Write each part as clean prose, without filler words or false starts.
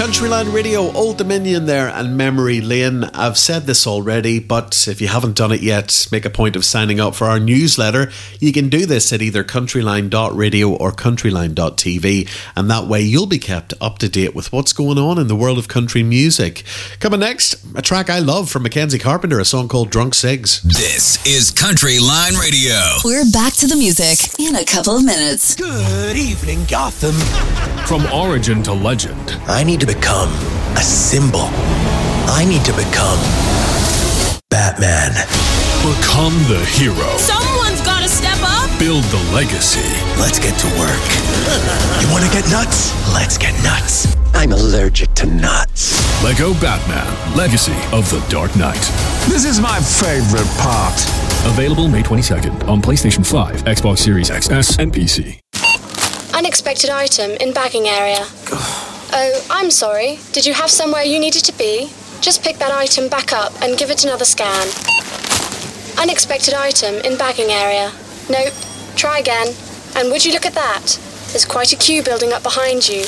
Countryline Radio, Old Dominion there and Memory Lane. I've said this already, but if you haven't done it yet, make a point of signing up for our newsletter. You can do this at either countryline.radio or countryline.tv, and that way you'll be kept up to date with what's going on in the world of country music. Coming next, a track I love from Mackenzie Carpenter, a song called Drunk Cigs. This is Countryline Radio. We're back to the music in a couple of minutes. Good evening, Gotham. From origin to legend, I need to become a symbol. I need to become Batman. become the hero. Someone's gotta step up. Build the legacy. Let's get to work. You want to get nuts? Let's get nuts. I'm allergic to nuts. Lego Batman, Legacy of the Dark Knight. This is my favorite part. Available May 22nd on PlayStation 5, Xbox Series XS, and PC. Unexpected item in bagging area. Oh, I'm sorry. Did you have somewhere you needed to be? Just pick that item back up and give it another scan. Unexpected item in bagging area. Nope. Try again. And would you look at that? There's quite a queue building up behind you.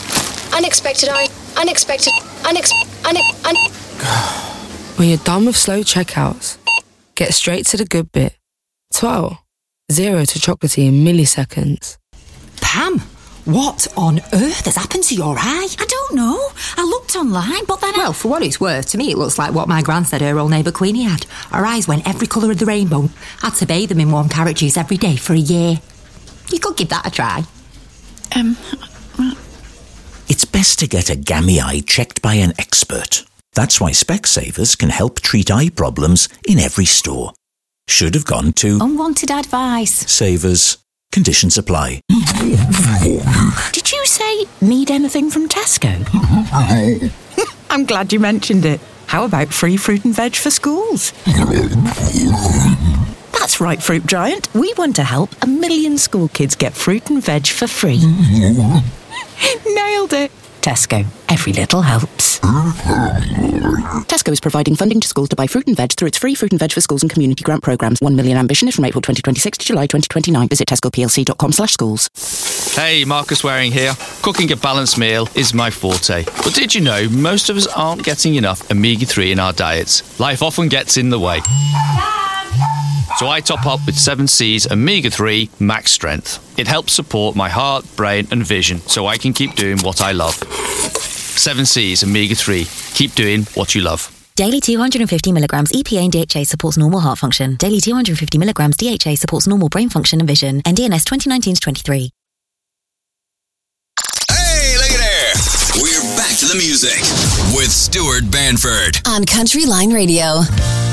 When you're done with slow checkouts, get straight to the good bit. 12. 0 to chocolatey in milliseconds. Pam, what on earth has happened to your eye? I don't know. I looked online, but then Well, for what it's worth, to me it looks like what my gran said her old neighbour Queenie had. Her eyes went every colour of the rainbow. Had to bathe them in warm carrot juice every day for a year. You could give that a try. It's best to get a gammy eye checked by an expert. That's why Specsavers can help treat eye problems in every store. Should have gone to unwanted advice. Savers. Conditions apply. Did you say need anything from Tesco? I'm glad you mentioned it. How about free fruit and veg for schools? That's right, Fruit Giant. We want to help 1 million school kids get fruit and veg for free. Nailed it. Tesco. Every little helps. Tesco is providing funding to schools to buy fruit and veg through its free fruit and veg for schools and community grant programmes. 1 million ambition is from April 2026 to July 2029. Visit tescoplc.com/schools. Hey, Marcus Waring here. Cooking a balanced meal is my forte. But did you know most of us aren't getting enough omega-3 in our diets? Life often gets in the way. So I top up with 7C's Omega-3 Max Strength. It helps support my heart, brain and vision so I can keep doing what I love. 7C's Omega-3. Keep doing what you love. Daily 250 milligrams EPA and DHA supports normal heart function. Daily 250 milligrams DHA supports normal brain function and vision. NDNS 2019-23. Hey, look at there. We're back to the music with Stuart Banford On Countryline Radio.